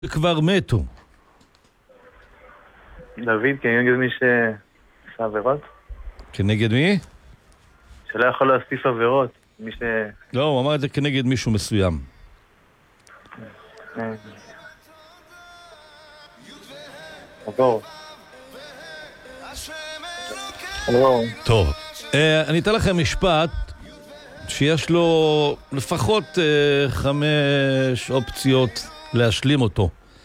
כבר מתו. דוד, כנגד מי שעשה עבירות? כנגד מי? שלא יכול להוסיף עבירות. מי ש... לא, הוא אמר את זה כנגד מישהו מסוים. עבור. טוב, אני אתן לכם משפט שיש לו לפחות 5 אופציות להשלים אותו.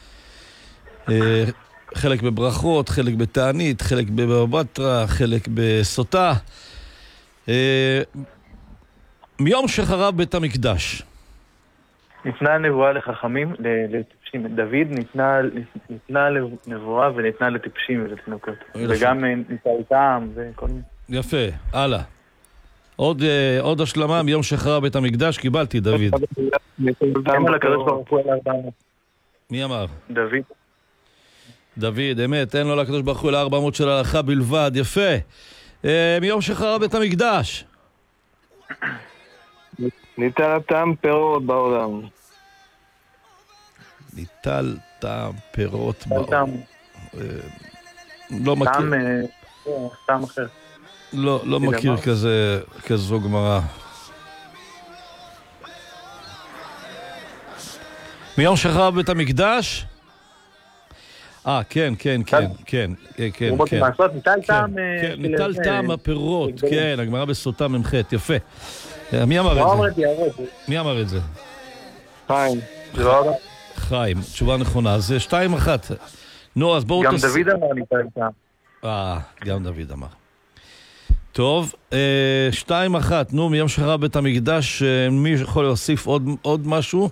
חלק בברכות, חלק בתענית, חלק בבטרה, חלק בסוטה. מיום שחרב בית המקדש. ניתנה נבואה לחכמים, לטיפשים. דוד ניתנה נבואה וניתנה לטיפשים ולתינוקות. וגם ניתן טעם וכל מיני. יפה, הלאה. עוד השלמה מיום שחרב בית המקדש, קיבלתי, דוד. מי אמר? דוד, אמת, אין לו לקדוש ברוך הוא אלא 400 של הלכה בלבד, יפה. מיום שחרב בית המקדש. ניטל טעם פירות בעולם. ניטל טעם פירות בעולם. לא מכיר. טעם אחר. לא מכיר כזו גמרא. מיום שחרב בית המקדש? כן. ניטל טעם הפירות, כן, הגמרא בסוטה ממח, יפה. מי אמר את זה? חיים, תשובה נכונה. אז 2-1. נו, אז בואו... גם דוד אמר ניטל טעם. גם דוד אמר. טוב, 2-1. נו, מיום שחרב בית המקדש, מי יכול להוסיף עוד משהו?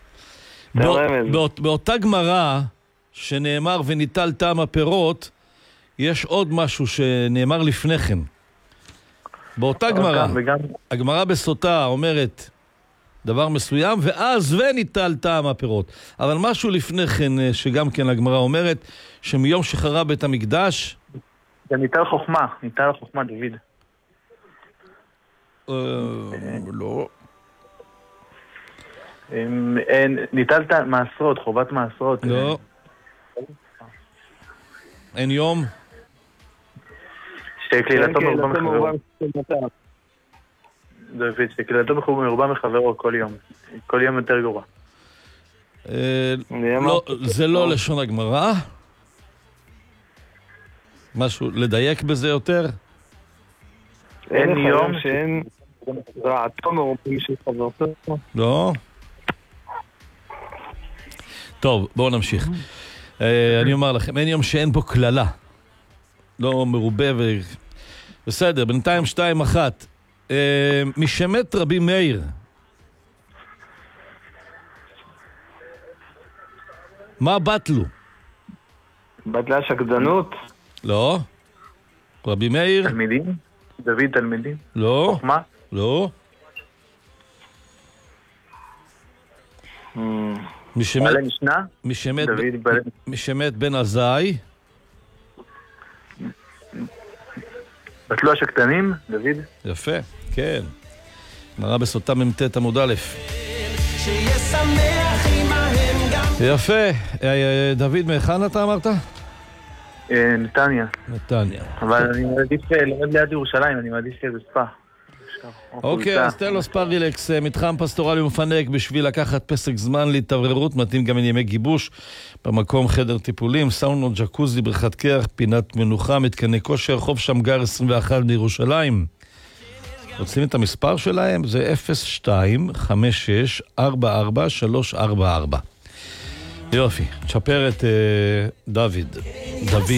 באותה גמרא שנאמר וניטל טעם הפירות, יש עוד משהו שנאמר לפני כן. באותה גמרא, הגמרא בסוטה אומרת דבר מסוים, ואז וניטל טעם הפירות. אבל משהו לפני כן, שגם כן הגמרא אומרת, שמיום שחרב בית המקדש... זה ניטל חוכמה, דוד. לא. ניטל טעם מעשרות, חובת מעשרות. לא. אין יום? שקלילתו מרובה מחברו כל יום. כל יום יותר גרוע. זה לא לשון הגמרא. משהו, לדייק בזה יותר? אין יום שאין רעתו מרובה של חברתו. לא. טוב, בואו נמשיך. אני אומר לכם, אין יום שאין בו כללה. לא מרובה בסדר, בינתיים 2-1. משמת רבי מאיר. מה בטלו? בטלה שקדנות? לא. רבי מאיר? תלמידים? דוד תלמידים? לא. חוכמה? לא. בעלי משנה? משמת בן עזאי. בטלו השקטנים, דוד? יפה, כן. גמרא בסוטה מ"ט עמוד א'. יפה. דוד, מהיכן אתה אמרת? נתניה. אבל אני מעדיף ללמד ליד ירושלים, אני מעדיף איזה ספה. אוקיי, אז תן לו ספא רילקס, מתחם פסטורלי ומפנק בשביל לקחת פסק זמן להתאווררות, מתאים גם ימי גיבוש, במקום חדר טיפולים, סאונו, ג'קוזי, בריכת קרח, פינת מנוחה, מתקני כושר, חוף שמגר 21 בירושלים. רוצים את המספר שלהם? זה 02-56-44-344. יופי, תשפר את דוד.